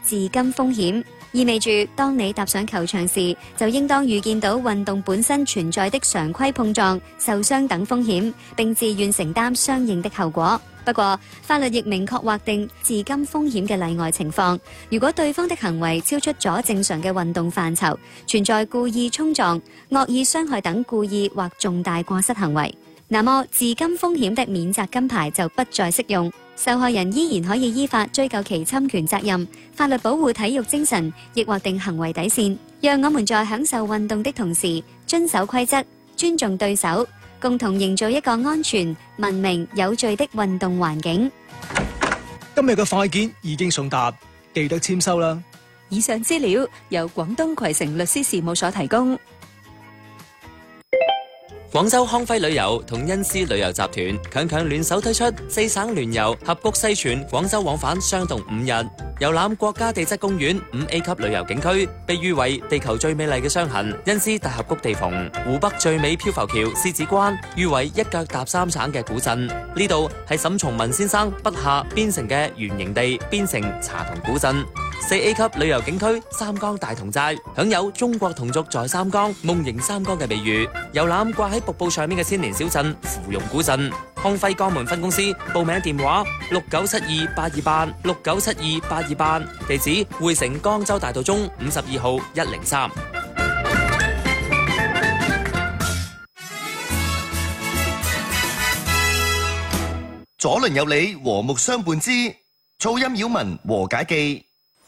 自甘風險，意味住當你踏上球場時，就應當預見到運動本身存在的常規碰撞、受傷等風險，並自願承擔相應的後果。不過，法律亦明確劃定自甘風險嘅例外情況，如果對方的行為超出咗正常嘅運動範疇，存在故意衝撞、惡意傷害等故意或重大過失行為，那麼自甘風險的免責金牌就不再適用，受害人依然可以依法追究其侵權責任。法律保護體育精神，亦劃定行為底線，讓我們在享受運動的同時，遵守規則，尊重對手，共同營造一個安全、文明、有序的運動環境。 今日嘅快件已經送達，記得簽收啦。 以上資料由廣東葵城律師事務所提供。 廣州康輝旅遊同恩施旅遊集團強聯手推出4省聯遊合谷西泉廣州往返雙動5日，遊覽國家地質公園5A 級旅遊景區，被譽為地球最美麗嘅傷痕恩施大峽谷地縫，湖北最美漂浮橋獅子關，譽為一腳踏3省嘅古鎮。呢度係沈從文先生筆下邊城嘅原型地邊城茶同古鎮。4A 級旅遊景區三江大同寨，享有中國同族在三江、夢迎三江嘅美譽。遊覽掛喺瀑布上面嘅千年小鎮芙蓉古鎮。康輝江門分公司報名電話6972-828 6972-828，地址匯城江州大道中52號103。 左鄰右里和睦相伴之，噪音擾民和解記。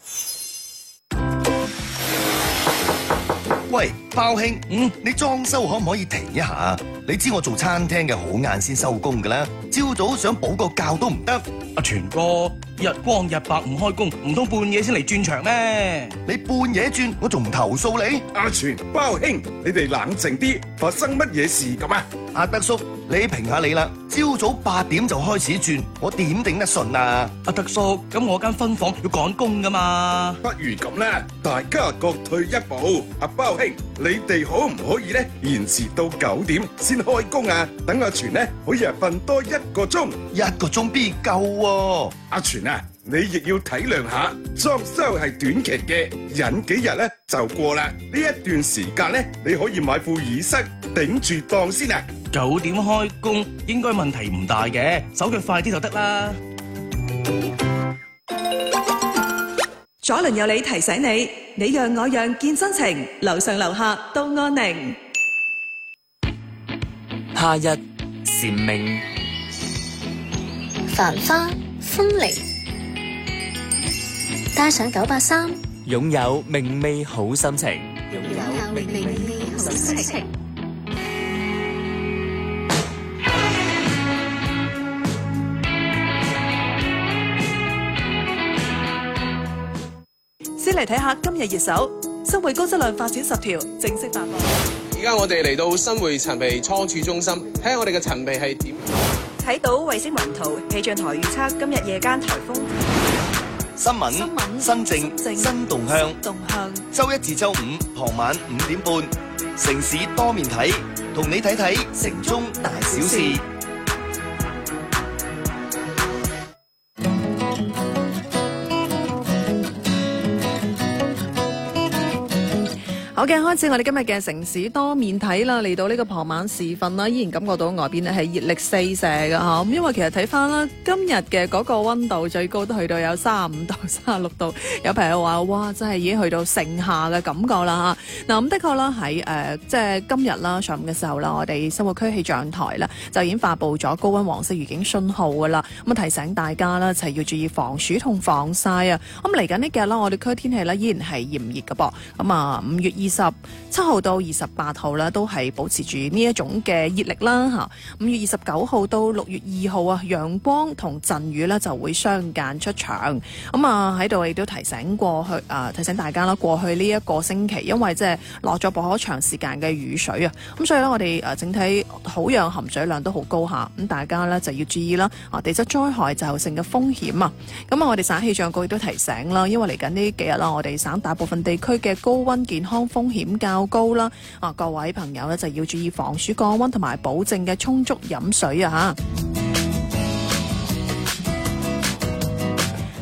喂，包兄，你裝修可唔可以停一下？你知我做餐廳嘅好晏先收工㗎啦，朝早想補個覺都唔得。 阿全哥，日光日白唔開工，唔通半夜先嚟轉場咩？ 你半夜轉，我仲唔投訴你？ 阿全、包兄，你哋冷靜啲，發生乜嘢事咁啊？ 阿德叔，你評下你啦，朝早8點就開始轉，我點頂得順啊？ 阿德叔，咁我間分房要趕工㗎嘛？ 不如咁啦，大家各退一步。阿包兄，你哋可唔可以咧延遲到9點先開工啊？等阿全咧可以瞓多1個鐘 ，1個鐘必夠喎。 阿全啊，你亦要體諒下，裝修係短期嘅，忍幾日咧就過啦。呢一段時間咧，你可以買副耳塞頂住檔先啊。 9點開工應該問題唔大嘅，手腳快啲就得啦。 左鄰右里提醒你，你讓我讓見真情，樓上樓下都安寧。 夏日蟬鳴， 繁花風鈴，帶上983， 擁有明媚好心情。 擁有明媚好心情。 先嚟睇下今日熱搜，新會高質量發展10條正式發布。 而家我哋嚟到新會陳皮倉儲中心，睇下我哋嘅陳皮係點。 睇到衛星雲圖，氣象台預測今日夜間颱風。 新聞、新政、新動向。周一至周五傍晚5點半，城市多面睇，同你睇睇城中大小事。 好嘅，開始我哋今日嘅城市多面睇啦，嚟到呢個傍晚時分啦，依然感覺到外邊咧係熱力四射嘅嚇。咁因為其實睇翻啦，今日嘅嗰個溫度最高都去到有35度、36度，有朋友話哇，真係已經去到盛夏嘅感覺啦嚇。嗱咁的確啦，喺即係今日啦上午嘅時候啦，我哋生活區氣象台啦就已經發布咗高溫黃色預警信號㗎啦。咁啊提醒大家啦，就係要注意防暑同防曬啊。咁嚟緊呢幾日啦，我哋區天氣咧依然係炎熱嘅噃。咁啊5月27號到28號啦，都係保持住呢一種嘅熱力啦嚇。5月29號到6月2號啊，陽光同陣雨咧就會相間出場。咁啊喺度亦都提醒提醒大家啦，過去呢一個星期，因為即係落咗頗長時間嘅雨水啊，咁所以咧我哋整體土壤含水量都好高下，咁大家咧就要注意啦。地質災害滯後性嘅風險啊，咁啊我哋省氣象局亦都提醒啦，因為嚟緊呢幾日啦，我哋省大部分地區嘅高溫健康風險較高啦，各位朋友咧就要注意防暑降溫同埋保證嘅充足飲水啊嚇。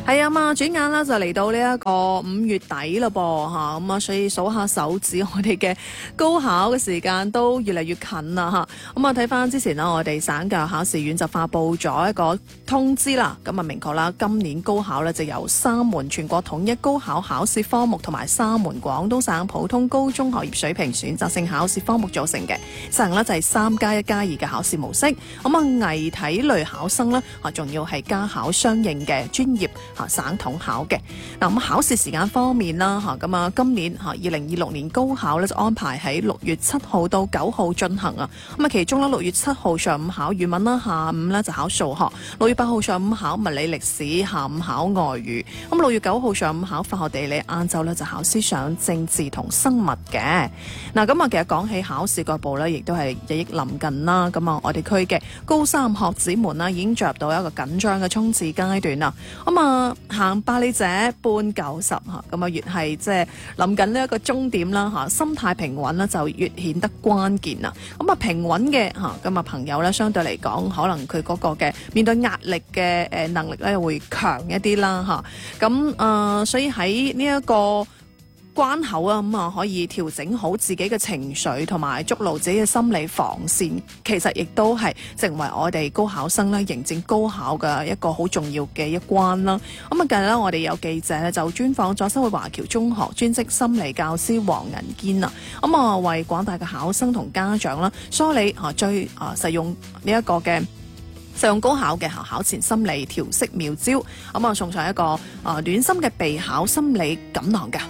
係啊嘛，轉眼啦就嚟到呢一個5月底啦噃嚇，咁啊所以數下手指，我哋嘅高考嘅時間都越嚟越近啦嚇。咁啊睇翻之前啦，我哋省教育考試院就發布咗一個通知啦，咁啊明確啦，今年高考呢就由3門全國統一高考考試科目同埋3門廣東省普通高中學業水平選擇性考試科目組成嘅，實行呢就係3+1+2嘅考試模式。咁啊藝體類考生呢，仲要係加考相應嘅專業省統考嘅。嗱咁考試時間方面啦咁啊今年2026年高考咧就安排喺6月7號到9號進行啊。咁啊其中咧6月7號上午考語文啦，下午咧就考數學；6月8號上午考物理歷史，下午考外語。咁6月9號上午考化學地理，晏晝咧就考思想政治同生物嘅。嗱咁啊其實講起考試腳步咧，亦都係日益臨近啦。咁啊我哋區嘅高三學子們啦已經進入到一個緊張嘅衝刺階段啦。咁啊行百里者半90嚇，咁啊越係即係臨近呢一個終點啦嚇，心態平穩咧就越顯得關鍵啦。咁啊平穩嘅嚇咁啊朋友咧，相對嚟講，可能佢嗰個嘅面對壓力嘅能力咧會強一啲啦嚇。咁所以喺呢一個關口啊，咁啊可以調整好自己嘅情緒，同埋築牢自己嘅心理防線，其實亦都係成為我哋高考生咧迎戰高考嘅一個好重要嘅一關啦。咁啊近日咧，我哋有記者咧就專訪咗新會華僑中學專職心理教師黃銀堅啊，咁啊為廣大嘅考生同家長啦梳理最實用呢一個嘅實用高考嘅考前心理調適妙招，咁啊送上一個暖心嘅備考心理錦囊㗎。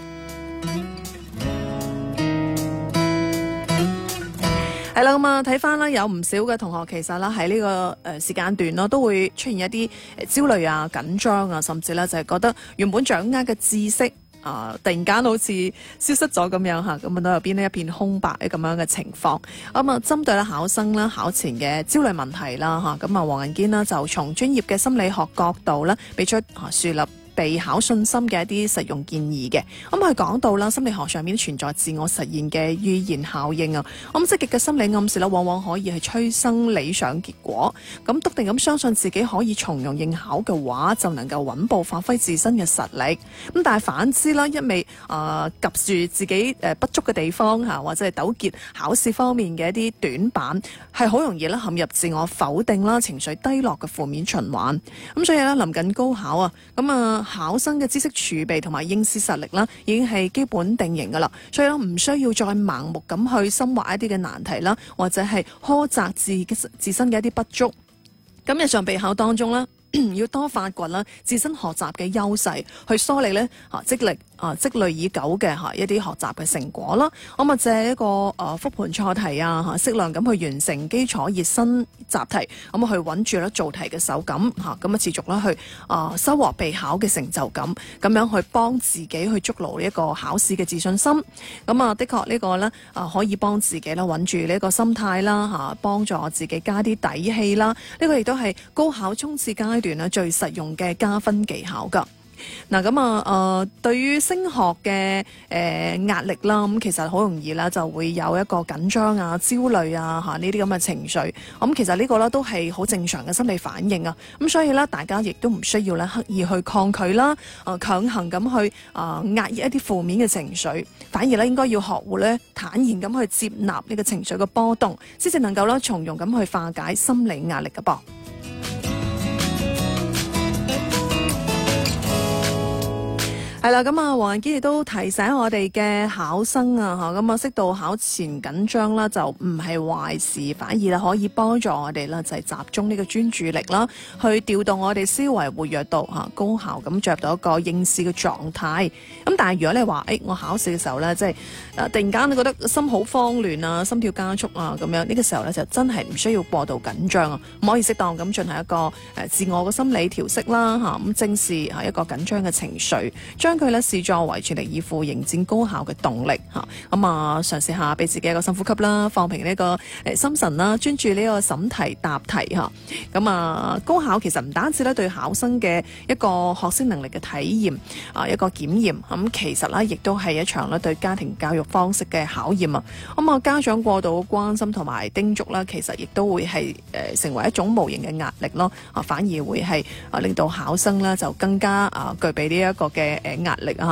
係啦，咁啊睇翻啦，有唔少嘅同學其實啦喺呢個時間段咯，都會出現一啲焦慮啊、緊張啊，甚至咧就係覺得原本掌握嘅知識突然間好似消失咗咁樣嚇，咁啊腦入邊呢一片空白嘅咁樣嘅情況。咁啊針對咧考生啦考前嘅焦慮問題啦嚇，咁啊黃銀堅啦就從專業嘅心理學角度咧，俾出樹立備考信心嘅一啲實用建議嘅。咁佢講到啦，心理學上面存在自我實現嘅預言效應啊。咁積極嘅心理暗示咧，往往可以係催生理想結果。咁篤定咁相信自己可以從容應考嘅話，就能夠穩步發揮自身嘅實力。咁但係反之啦，一味及住自己不足嘅地方嚇，或者係糾結考試方面嘅一啲短板，係好容易咧陷入自我否定啦、情緒低落嘅負面循環。咁所以咧，臨近高考啊，咁考生嘅知識儲備同埋應試實力啦，已經係基本定型噶啦，所以咧唔需要再盲目咁去深挖一啲嘅難題啦，或者係苛責自身嘅一啲不足。咁日常備考當中咧，要多發掘啦自身學習嘅優勢，去梳理咧積累已久嘅一啲學習嘅成果啦。咁啊借一個復盤錯題啊，適量咁去完成基礎熱身習題，咁去穩住咧做題嘅手感嚇，咁啊持續咧去收穫備考嘅成就感，咁樣去幫自己去築牢呢一個考試嘅自信心。咁啊的確呢個咧可以幫自己咧穩住呢一個心態啦嚇，幫助自己加啲底氣啦。呢個亦都係高考衝刺階段咧最實用嘅加分技巧㗎。嗱咁對於升學嘅壓力啦，咁其實好容易啦，就會有一個緊張啊、焦慮啊呢啲咁嘅情緒。咁其實呢個咧都係好正常嘅心理反應啊。咁所以咧，大家亦都唔需要咧刻意去抗拒啦，強行咁去壓抑一啲負面嘅情緒，反而咧應該要學會咧坦然咁去接納呢個情緒嘅波動，先至能夠咧從容咁去化解心理壓力㗎噃。係啦，咁啊，黃銀堅亦都提醒我哋嘅考生啊，咁啊，適度考前緊張啦，就唔係壞事，反而咧可以幫助我哋啦，就係集中呢個專注力啦，去調動我哋思維活躍度嚇，高效咁進入到一個應試嘅狀態。咁但係如果你話，我考試嘅時候咧，即係突然間你覺得心好慌亂啊，心跳加速啊咁樣，呢個時候咧就真係唔需要過度緊張啊，唔可以適當咁進行一個自我嘅心理調適啦嚇，咁正視一個緊張嘅情緒，將將佢咧視作為全力以赴迎戰高考嘅動力嚇。咁啊，嘗試下俾自己一個深呼吸啦，放平呢個心神啦，專注呢個審題答題嚇。咁啊，高考其實唔單止咧對考生嘅一個學識能力嘅體驗啊，一個檢驗。咁其實咧亦都係一場咧對家庭教育方式嘅考驗啊。咁啊，家長過度關心同埋叮囑啦，其實亦都會係成為一種無形嘅壓力咯。啊，反而會係令到考生咧就更加具備呢一個嘅壓力啊。